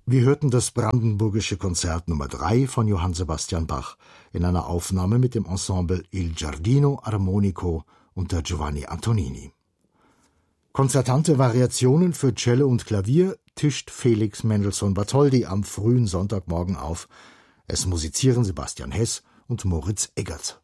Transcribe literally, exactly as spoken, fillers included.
Wir hörten das Brandenburgische Konzert Nummer drei von Johann Sebastian Bach in einer Aufnahme mit dem Ensemble Il Giardino Armonico unter Giovanni Antonini. Konzertante Variationen für Cello und Klavier tischt Felix Mendelssohn-Bartholdy am frühen Sonntagmorgen auf. Es musizieren Sebastian Hess und Moritz Eggert.